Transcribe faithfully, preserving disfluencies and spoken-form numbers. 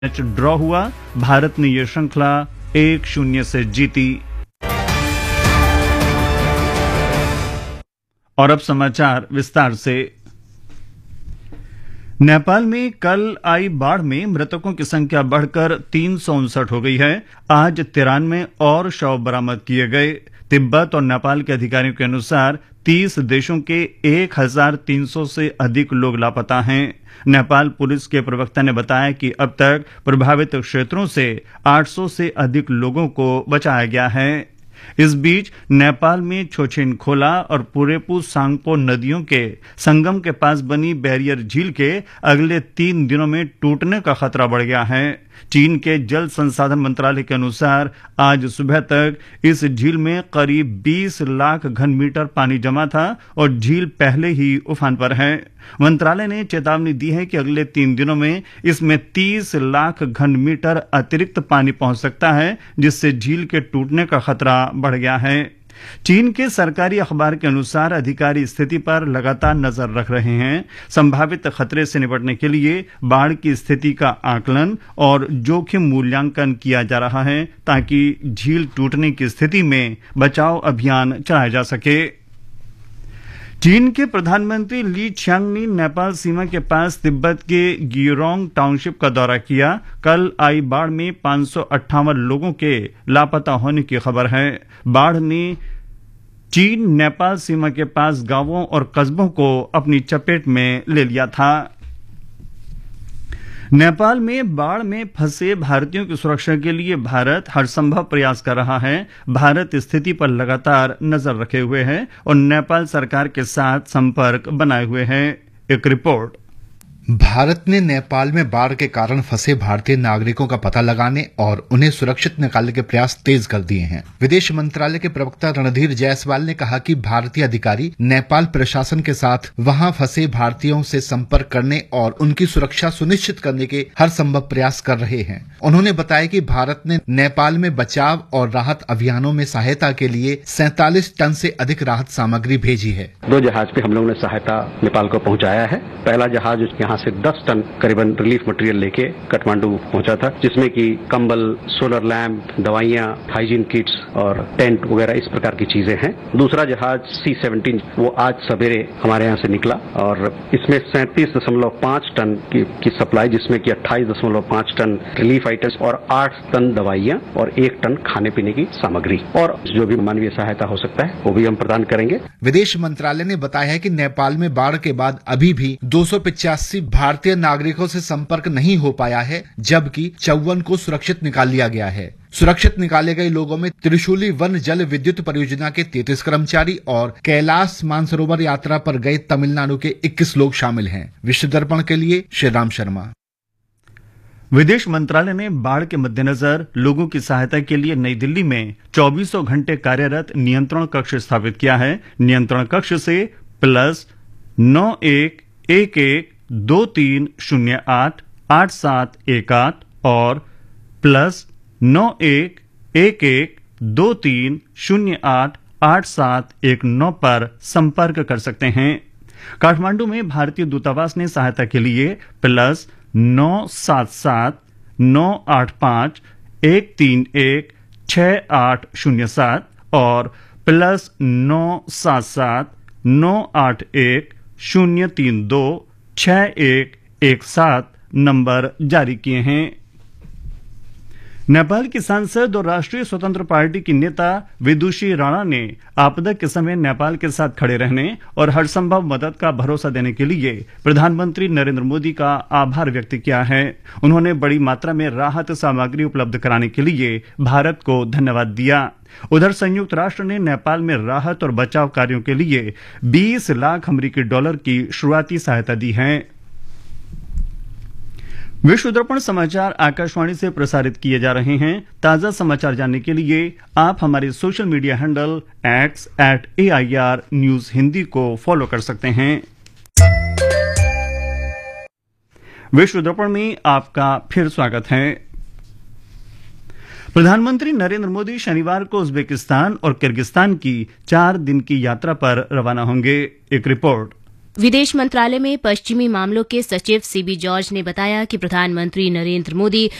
Match draw हुआ। भारत ने यह श्रृंखला एक शून्य से जीती। और अब समाचार विस्तार से। नेपाल में कल आई बाढ़ में मृतकों की संख्या बढ़कर तीन सौ उनसठ हो गई है। आज तिरानवे और शव बरामद किए गए। तिब्बत और नेपाल के अधिकारियों के अनुसार तीस देशों के एक हजार तीन सौ से अधिक लोग लापता हैं। नेपाल पुलिस के प्रवक्ता ने बताया कि अब तक प्रभावित क्षेत्रों से आठ सौ से अधिक लोगों को बचाया गया है। इस बीच नेपाल में छोछिन खोला और पुरेपु सांगपो नदियों के संगम के पास बनी बैरियर झील के अगले तीन दिनों में टूटने का खतरा बढ़ गया है। चीन के जल संसाधन मंत्रालय के अनुसार आज सुबह तक इस झील में करीब बीस लाख घन मीटर पानी जमा था और झील पहले ही उफान पर है। मंत्रालय ने चेतावनी दी है कि अगले तीन दिनों में इसमें तीस लाख घन मीटर अतिरिक्त पानी पहुंच सकता है, जिससे झील के टूटने का खतरा बढ़ गया है। चीन के सरकारी अखबार के अनुसार अधिकारी स्थिति पर लगातार नजर रख रहे हैं। संभावित खतरे से निपटने के लिए बाढ़ की स्थिति का आकलन और जोखिम मूल्यांकन किया जा रहा है, ताकि झील टूटने की स्थिति में बचाव अभियान चलाया जा सके। चीन के प्रधानमंत्री ली छियांग ने नेपाल सीमा के पास तिब्बत के गियोरोंग टाउनशिप का दौरा किया। कल आई बाढ़ में पांच सौ अट्ठावन लोगों के लापता होने की खबर है। बाढ़ ने चीन नेपाल सीमा के पास गांवों और कस्बों को अपनी चपेट में ले लिया था। नेपाल में बाढ़ में फंसे भारतीयों की सुरक्षा के लिए भारत हर संभव प्रयास कर रहा है। भारत स्थिति पर लगातार नजर रखे हुए है और नेपाल सरकार के साथ संपर्क बनाए हुए है। एक रिपोर्ट। भारत ने नेपाल में बाढ़ के कारण फंसे भारतीय नागरिकों का पता लगाने और उन्हें सुरक्षित निकालने के प्रयास तेज कर दिए हैं। विदेश मंत्रालय के प्रवक्ता रणधीर जायसवाल ने कहा कि भारतीय अधिकारी नेपाल प्रशासन के साथ वहां फंसे भारतीयों से संपर्क करने और उनकी सुरक्षा सुनिश्चित करने के हर संभव प्रयास कर रहे हैं। उन्होंने बताया कि भारत ने नेपाल में बचाव और राहत अभियानों में सहायता के लिए सैंतालीस टन से अधिक राहत सामग्री भेजी है। दो जहाज पे हम लोगों ने सहायता नेपाल को पहुंचाया है। पहला जहाज यहाँ से दस टन करीबन रिलीफ मटेरियल लेके काठमांडू पहुंचा था, जिसमें कि कंबल, सोलर लैंप, दवाइयां, हाइजीन किट्स और टेंट वगैरह इस प्रकार की चीजें हैं। दूसरा जहाज सी सेवनटीन वो आज सवेरे हमारे यहाँ से निकला और इसमें सैंतीस दशमलव पांच टन की, की सप्लाई, जिसमें कि अट्ठाईस दशमलव पांच टन रिलीफ आइटम्स और आठ टन दवाइयां और एक टन खाने पीने की सामग्री और जो भी मानवीय सहायता हो सकता है वो भी हम प्रदान करेंगे। विदेश मंत्रालय ने बताया है कि नेपाल में बाढ़ के बाद अभी भी दो सौ पिचासी भारतीय नागरिकों से संपर्क नहीं हो पाया है, जबकि चौवन को सुरक्षित निकाल लिया गया है। सुरक्षित निकाले गए लोगों में त्रिशूली वन जल विद्युत परियोजना के तैंतीस कर्मचारी और कैलाश मानसरोवर यात्रा पर गए तमिलनाडु के इक्कीस लोग शामिल हैं। विश्व दर्पण के लिए श्रीराम शर्मा। विदेश मंत्रालय ने बाढ़ के मद्देनजर लोगों की सहायता के लिए नई दिल्ली में चौबीसों घंटे कार्यरत नियंत्रण कक्ष स्थापित किया है। नियंत्रण कक्ष से प्लस नौ एक एक एक दो तीन शून्य आठ आठ सात एक आठ और प्लस नौ एक एक एक दो तीन शून्य आठ आठ सात एक नौ पर संपर्क कर सकते हैं। काठमांडू में भारतीय दूतावास ने सहायता के लिए प्लस नौ सात सात नौ आठ पांच एक तीन एक छह आठ शून्य सात और प्लस नौ सात सात नौ आठ एक शून्य तीन दो छह एक एक सात नंबर जारी किए हैं। नेपाल की सांसद और राष्ट्रीय स्वतंत्र पार्टी की नेता विदुषी राणा ने आपदा के समय नेपाल के साथ खड़े रहने और हर संभव मदद का भरोसा देने के लिए प्रधानमंत्री नरेंद्र मोदी का आभार व्यक्त किया है। उन्होंने बड़ी मात्रा में राहत सामग्री उपलब्ध कराने के लिए भारत को धन्यवाद दिया। उधर संयुक्त राष्ट्र ने नेपाल में राहत और बचाव कार्यों के लिए बीस लाख अमेरिकी डॉलर की शुरुआती सहायता दी है। विश्व दर्पण समाचार आकाशवाणी से प्रसारित किए जा रहे हैं। ताजा समाचार जानने के लिए आप हमारे social media handle x eight A I R news Hindi को फॉलो कर सकते हैं। विश्व दर्पण में आपका फिर स्वागत है। प्रधानमंत्री नरेंद्र मोदी शनिवार को उज्बेकिस्तान और किर्गिस्तान की चार दिन की यात्रा पर रवाना होंगे। एक रिपोर्ट। विदेश मंत्रालय में पश्चिमी मामलों के सचिव सीबी जॉर्ज ने बताया कि प्रधानमंत्री नरेंद्र मोदी